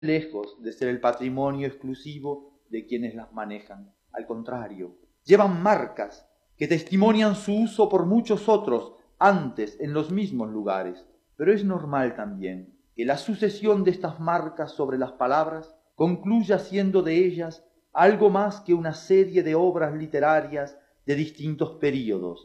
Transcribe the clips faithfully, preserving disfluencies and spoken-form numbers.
lejos de ser el patrimonio exclusivo de quienes las manejan. Al contrario, llevan marcas que testimonian su uso por muchos otros antes en los mismos lugares. Pero es normal también que la sucesión de estas marcas sobre las palabras concluya siendo de ellas algo más que una serie de obras literarias de distintos períodos,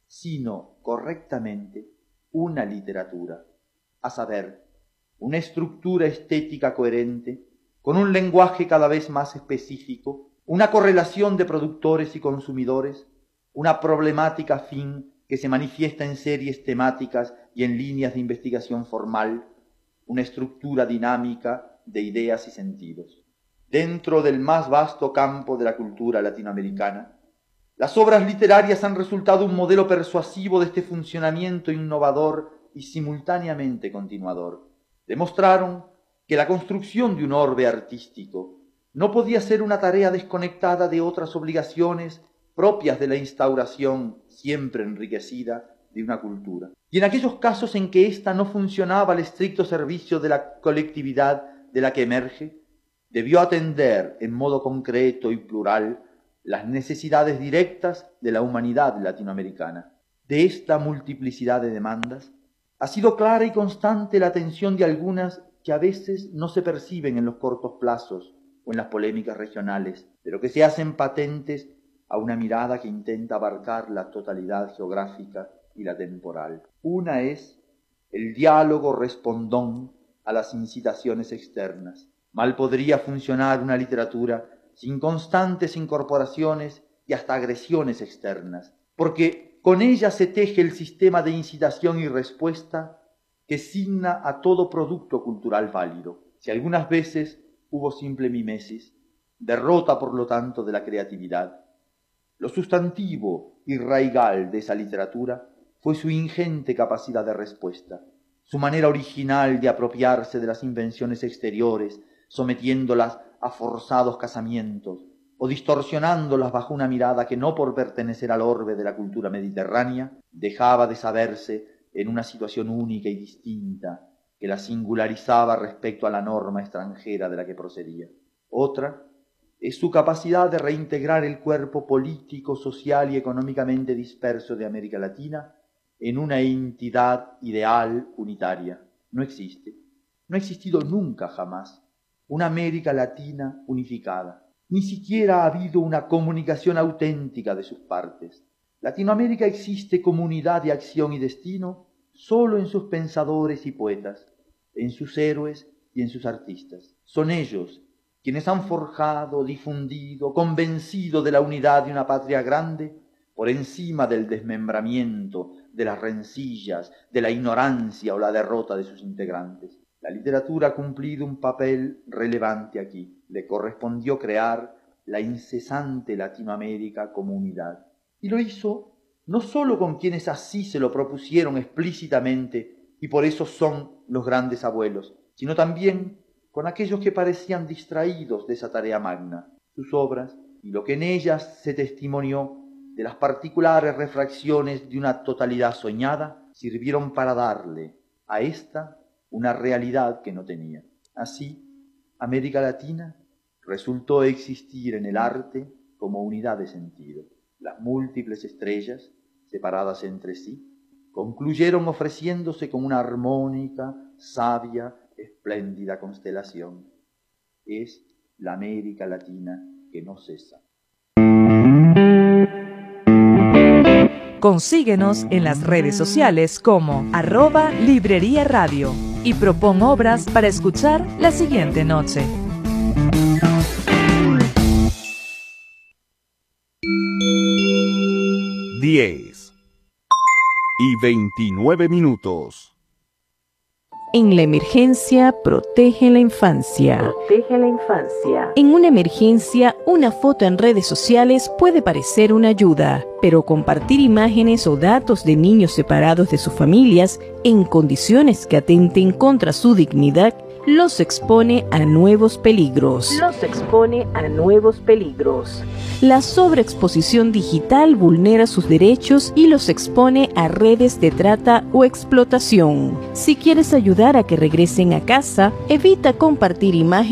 sino correctamente una literatura, a saber, una estructura estética coherente, con un lenguaje cada vez más específico, una correlación de productores y consumidores, una problemática fin que se manifiesta en series temáticas y en líneas de investigación formal, una estructura dinámica de ideas y sentidos. Dentro del más vasto campo de la cultura latinoamericana, las obras literarias han resultado un modelo persuasivo de este funcionamiento innovador y simultáneamente continuador. Demostraron que la construcción de un orbe artístico no podía ser una tarea desconectada de otras obligaciones propias de la instauración siempre enriquecida de una cultura. Y en aquellos casos en que ésta no funcionaba al estricto servicio de la colectividad de la que emerge, debió atender en modo concreto y plural las necesidades directas de la humanidad latinoamericana. De esta multiplicidad de demandas ha sido clara y constante la atención de algunas que a veces no se perciben en los cortos plazos o en las polémicas regionales, pero que se hacen patentes a una mirada que intenta abarcar la totalidad geográfica y la temporal. Una es el diálogo respondón a las incitaciones externas. Mal podría funcionar una literatura sin constantes incorporaciones y hasta agresiones externas, porque con ella se teje el sistema de incitación y respuesta que signa a todo producto cultural válido. Si algunas veces hubo simple mimesis, derrota por lo tanto de la creatividad, lo sustantivo y raigal de esa literatura fue su ingente capacidad de respuesta, su manera original de apropiarse de las invenciones exteriores, sometiéndolas a forzados casamientos o distorsionándolas bajo una mirada que no por pertenecer al orbe de la cultura mediterránea dejaba de saberse en una situación única y distinta que la singularizaba respecto a la norma extranjera de la que procedía. Otra es su capacidad de reintegrar el cuerpo político, social y económicamente disperso de América Latina en una entidad ideal unitaria. No existe, no ha existido nunca jamás una América Latina unificada. Ni siquiera ha habido una comunicación auténtica de sus partes. Latinoamérica existe como unidad de acción y destino solo en sus pensadores y poetas, en sus héroes y en sus artistas. Son ellos quienes han forjado, difundido, convencido de la unidad de una patria grande por encima del desmembramiento, de las rencillas, de la ignorancia o la derrota de sus integrantes. La literatura ha cumplido un papel relevante aquí. Le correspondió crear la incesante Latinoamérica como unidad. Y lo hizo no solo con quienes así se lo propusieron explícitamente y por eso son los grandes abuelos, sino también con aquellos que parecían distraídos de esa tarea magna. Sus obras y lo que en ellas se testimonió de las particulares refracciones de una totalidad soñada sirvieron para darle a esta una realidad que no tenía. Así, América Latina resultó existir en el arte como unidad de sentido. Las múltiples estrellas, separadas entre sí, concluyeron ofreciéndose como una armónica, sabia, espléndida constelación. Es la América Latina que no cesa. Consíguenos en las redes sociales como arroba Librería Radio y propón obras para escuchar la siguiente noche. diez y veintinueve minutos. En la emergencia, protege la infancia. Protege la infancia. En una emergencia, una foto en redes sociales puede parecer una ayuda, pero compartir imágenes o datos de niños separados de sus familias en condiciones que atenten contra su dignidad los expone a nuevos peligros. Los expone a nuevos peligros. La sobreexposición digital vulnera sus derechos y los expone a redes de trata o explotación. Si quieres ayudar a que regresen a casa, evita compartir imágenes